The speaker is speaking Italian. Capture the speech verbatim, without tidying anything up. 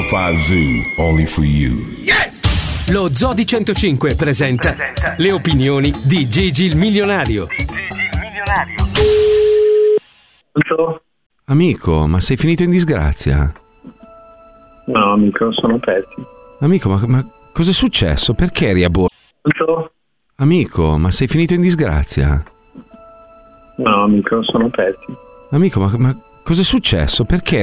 five Zoo, only for you. Yes! Lo Zodi centocinque presenta, presenta le opinioni di Gigi il milionario. Di Gigi il milionario. Pronto? Amico, ma sei finito in disgrazia? No, amico, sono pessimo. Amico, ma, ma cos'è successo? Perché eri a bordo? Pronto? Amico, ma sei finito in disgrazia? No, amico, sono pessimo. Amico, ma, ma cos'è successo? Perché